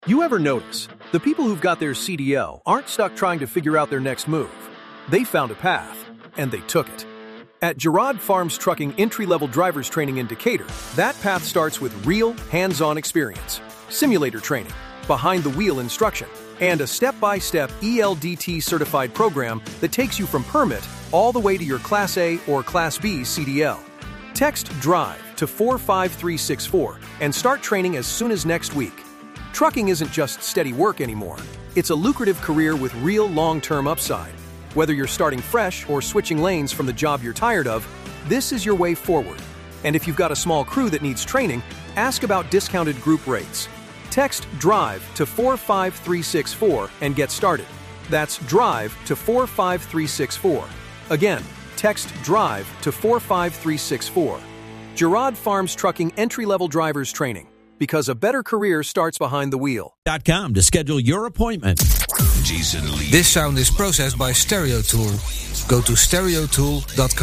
You ever notice the people who've got their CDL aren't stuck trying to figure out their next move? They found a path, and they took it. At Girard Farms Trucking Entry-Level Drivers Training in Decatur, that path starts with real, hands-on experience, simulator training, behind-the-wheel instruction, and a step-by-step ELDT-certified program that takes you from permit all the way to your Class A or Class B CDL. Text DRIVE to 45364 and start training as soon as next week. Trucking isn't just steady work anymore. It's a lucrative career with real long-term upside. Whether you're starting fresh or switching lanes from the job you're tired of, this is your way forward. And if you've got a small crew that needs training, ask about discounted group rates. Text DRIVE to 45364 and get started. That's DRIVE to 45364. Again, text DRIVE to 45364. Girard Farms Trucking Entry-Level Drivers Training. Because a better career starts behind the wheel. .com to schedule your appointment. This sound is processed by Stereo Tool. Go to stereotool.com.